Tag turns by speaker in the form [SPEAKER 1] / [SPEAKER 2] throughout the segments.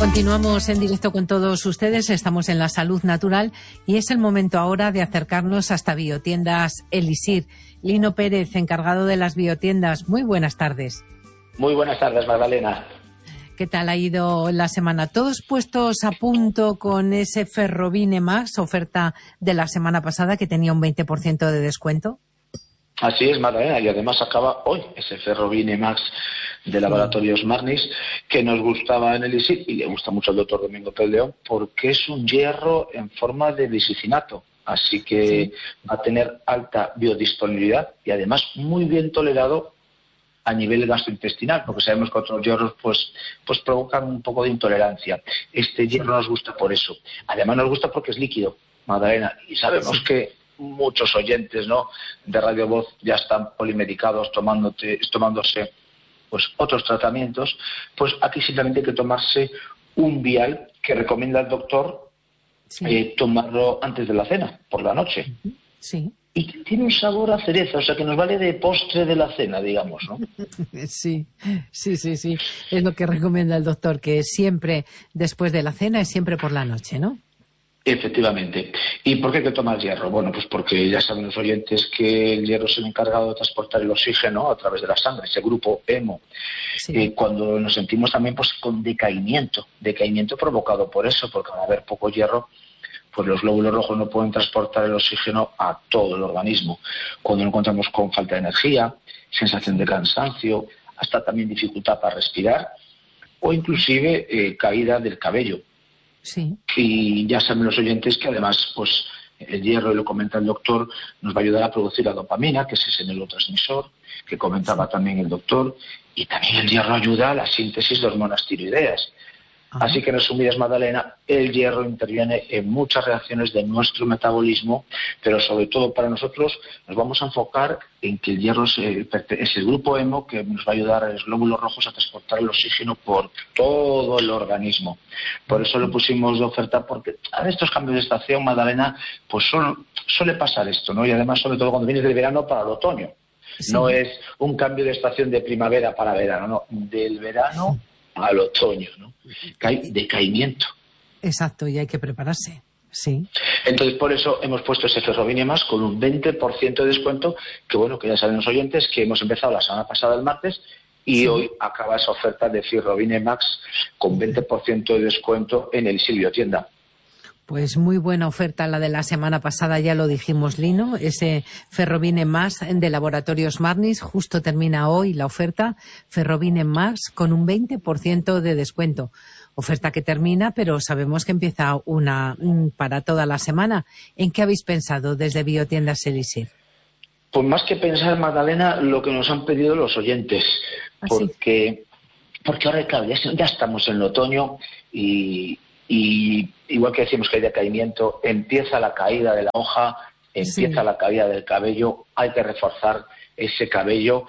[SPEAKER 1] Continuamos en directo con todos ustedes, estamos en La Salud Natural y es el momento ahora de acercarnos hasta Biotiendas Elixir. Lino Pérez, encargado de las biotiendas, muy buenas tardes.
[SPEAKER 2] Muy buenas tardes, Magdalena.
[SPEAKER 1] ¿Qué tal ha ido la semana? ¿Todos puestos a punto con ese Ferrovine Max, oferta de la semana pasada que tenía un 20% de descuento?
[SPEAKER 2] Así es, Magdalena, y además acaba hoy ese Ferrovine Max de Laboratorios Marnis, que nos gustaba en Elixir y le gusta mucho al doctor Domingo Pérez León, porque es un hierro en forma de lisicinato, así que va a tener alta biodisponibilidad y además muy bien tolerado a nivel gastrointestinal, porque sabemos que otros hierros pues provocan un poco de intolerancia. Este hierro nos gusta por eso. Además nos gusta porque es líquido, Magdalena, y sabemos que muchos oyentes, ¿no?, de Radio Voz ya están polimedicados, tomándose pues otros tratamientos. Pues aquí simplemente hay que tomarse un vial que recomienda el doctor, tomarlo antes de la cena, por la noche.
[SPEAKER 1] Sí.
[SPEAKER 2] Y que tiene un sabor a cereza, o sea que nos vale de postre de la cena, digamos, ¿no?
[SPEAKER 1] Sí. Es lo que recomienda el doctor, que siempre después de la cena es siempre por la noche, ¿no?
[SPEAKER 2] Efectivamente. ¿Y por qué hay que tomar hierro? Bueno, pues porque ya saben los oyentes que el hierro es el encargado de transportar el oxígeno a través de la sangre, ese grupo hemo. Sí. Cuando nos sentimos también pues con decaimiento provocado por eso, porque al haber poco hierro, pues los glóbulos rojos no pueden transportar el oxígeno a todo el organismo. Cuando nos encontramos con falta de energía, sensación de cansancio, hasta también dificultad para respirar, o inclusive caída del cabello.
[SPEAKER 1] Sí.
[SPEAKER 2] Y ya saben los oyentes que además pues el hierro, y lo comenta el doctor, nos va a ayudar a producir la dopamina, que es ese neurotransmisor que comentaba también el doctor, y también el hierro ayuda a la síntesis de hormonas tiroideas. Así que, en resumidas, Magdalena, el hierro interviene en muchas reacciones de nuestro metabolismo, pero sobre todo para nosotros nos vamos a enfocar en que el hierro es el grupo hemo que nos va a ayudar a los glóbulos rojos a transportar el oxígeno por todo el organismo. Por eso lo pusimos de oferta, porque a estos cambios de estación, Magdalena, pues suele pasar esto, ¿no? Y además, sobre todo cuando vienes del verano para el otoño. Sí. No es un cambio de estación de primavera para verano, no, del verano al otoño, ¿no? Que hay decaimiento.
[SPEAKER 1] Exacto, y hay que prepararse, sí.
[SPEAKER 2] Entonces, por eso hemos puesto ese Ferrovine Max con un 20% de descuento, que bueno, que ya saben los oyentes que hemos empezado la semana pasada, el martes, y hoy acaba esa oferta de Ferrovine Max con 20% de descuento en el Elixir Biotienda.
[SPEAKER 1] Pues muy buena oferta la de la semana pasada, ya lo dijimos, Lino, ese Ferrovine Max de Laboratorios Marnis, justo termina hoy la oferta Ferrovine Max con un 20% de descuento. Oferta que termina, pero sabemos que empieza una para toda la semana. ¿En qué habéis pensado desde Biotiendas Elixir?
[SPEAKER 2] Pues más que pensar, Magdalena, lo que nos han pedido los oyentes, porque ahora, claro, ya estamos en el otoño y igual que decimos que hay decaimiento, empieza la caída de la hoja, empieza la caída del cabello, hay que reforzar ese cabello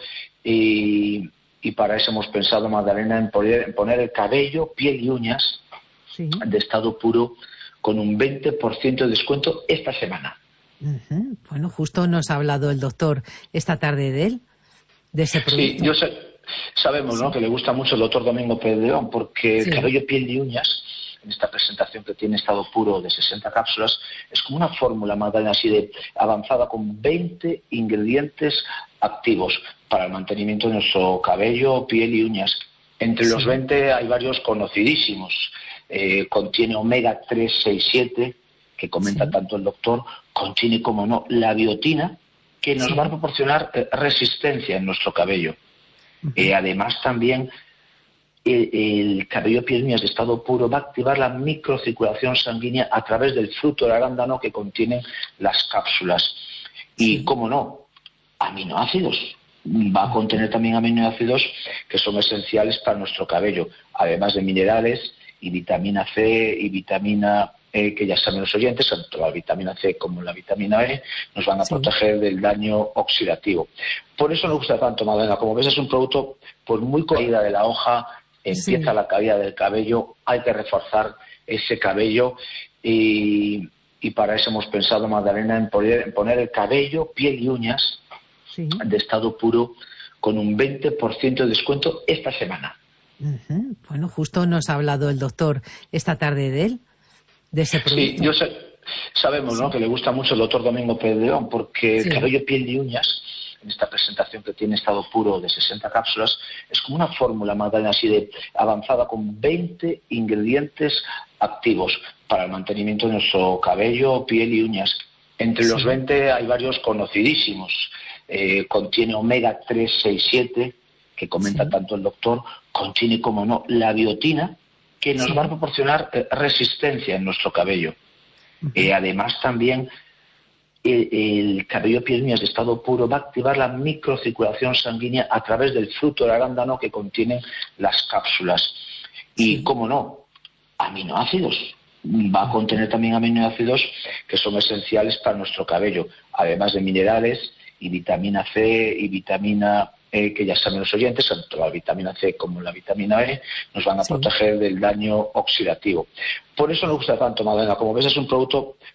[SPEAKER 2] y para eso hemos pensado, Magdalena, en poner el cabello, piel y uñas de estado puro con un 20% de descuento esta semana.
[SPEAKER 1] Bueno, justo nos ha hablado el doctor esta tarde de ese producto.
[SPEAKER 2] Sí, sabemos, ¿no?, que le gusta mucho el doctor Domingo Pérez León, porque el cabello, piel y uñas, en esta presentación que tiene estado puro de 60 cápsulas, es como una fórmula, Magdalena, así de avanzada, con 20 ingredientes activos para el mantenimiento de nuestro cabello, piel y uñas. Entre los 20 hay varios conocidísimos. Contiene omega 3, 6, 7, que comenta tanto el doctor. Contiene, como no, la biotina, que nos va a proporcionar resistencia en nuestro cabello. Además, también el cabello, piel y uñas de estado puro va a activar la microcirculación sanguínea a través del fruto del arándano que contienen las cápsulas. Y, como no, aminoácidos. Va a contener también aminoácidos que son esenciales para nuestro cabello, además de minerales y vitamina C y vitamina E, que ya saben los oyentes, tanto la vitamina C como la vitamina E nos van a proteger del daño oxidativo. Por eso nos gusta tanto, Magdalena. Como ves, es un producto pues muy caída de la hoja, empieza la caída del cabello, hay que reforzar ese cabello y para eso hemos pensado, Magdalena, en poner el cabello, piel y uñas de estado puro con un 20% de descuento esta semana.
[SPEAKER 1] Bueno, justo nos ha hablado el doctor esta tarde de él, de ese producto.
[SPEAKER 2] Sí, sabemos, ¿no?, que le gusta mucho el doctor Domingo Pérez de León, porque cabello, piel y uñas, en esta presentación que tiene estado puro de 60 cápsulas, es como una fórmula, Magdalena, así de avanzada, con 20 ingredientes activos para el mantenimiento de nuestro cabello, piel y uñas. Entre los 20 hay varios conocidísimos. Contiene omega 3, 6, 7, que comenta tanto el doctor. Contiene, como no, la biotina, que nos va a proporcionar resistencia en nuestro cabello. Además, también el cabello, piel y uñas de estado puro va a activar la microcirculación sanguínea a través del fruto del arándano que contienen las cápsulas. Y, como no, aminoácidos. Va a contener también aminoácidos que son esenciales para nuestro cabello, además de minerales y vitamina C y vitamina E, que ya saben los oyentes, tanto la vitamina C como la vitamina E nos van a proteger del daño oxidativo. Por eso nos gusta tanto, Magdalena. Como ves, es un producto